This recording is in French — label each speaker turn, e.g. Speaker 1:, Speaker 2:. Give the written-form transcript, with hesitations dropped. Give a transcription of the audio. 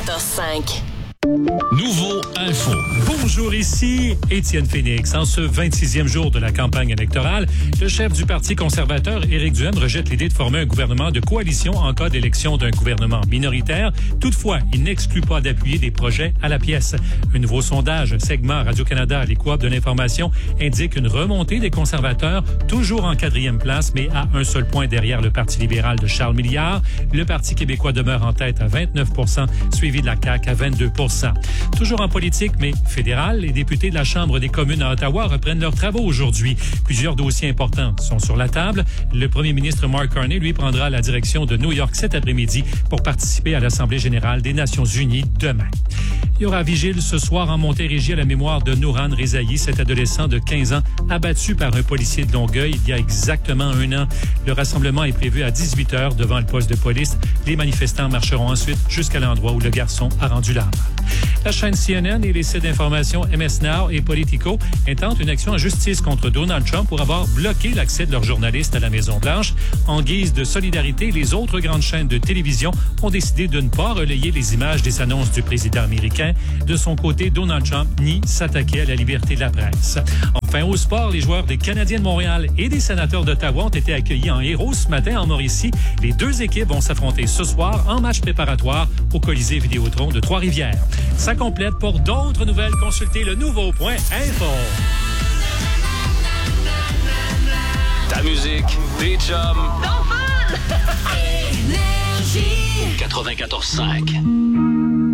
Speaker 1: 94.5.
Speaker 2: Nouveau Info.
Speaker 3: Bonjour, ici Étienne Phoenix. En ce 26e jour de la campagne électorale, le chef du Parti conservateur, Éric Duhaime, rejette l'idée de former un gouvernement de coalition en cas d'élection d'un gouvernement minoritaire. Toutefois, il n'exclut pas d'appuyer des projets à la pièce. Un nouveau sondage, segment Radio-Canada, les Coop de l'information, indique une remontée des conservateurs, toujours en 4e place, mais à un seul point derrière le Parti libéral de Charles Milliard. Le Parti québécois demeure en tête à 29 %, suivi de la CAQ à 22 %. Toujours en politique, mais fédérale, les députés de la Chambre des communes à Ottawa reprennent leurs travaux aujourd'hui. Plusieurs dossiers importants sont sur la table. Le premier ministre Mark Carney, lui, prendra la direction de New York cet après-midi pour participer à l'Assemblée générale des Nations unies demain. Il y aura vigile ce soir en Montérégie à la mémoire de Nouran Rezaï, cet adolescent de 15 ans abattu par un policier de Longueuil il y a exactement un an. Le rassemblement est prévu à 18 h devant le poste de police. Les manifestants marcheront ensuite jusqu'à l'endroit où le garçon a rendu l'âme. La chaîne CNN et les sites d'information MS Now et Politico intentent une action en justice contre Donald Trump pour avoir bloqué l'accès de leurs journalistes à la Maison-Blanche. En guise de solidarité, les autres grandes chaînes de télévision ont décidé de ne pas relayer les images des annonces du président américain. De son côté, Donald Trump nie s'attaquer à la liberté de la presse. Enfin, au sport, les joueurs des Canadiens de Montréal et des Sénateurs d'Ottawa ont été accueillis en héros ce matin en Mauricie. Les deux équipes vont s'affronter ce soir en match préparatoire au Colisée Vidéotron de Trois-Rivières. Ça complète. Pour d'autres nouvelles, consultez le nouveau.info.
Speaker 2: Ta musique, tes chums. 94.5.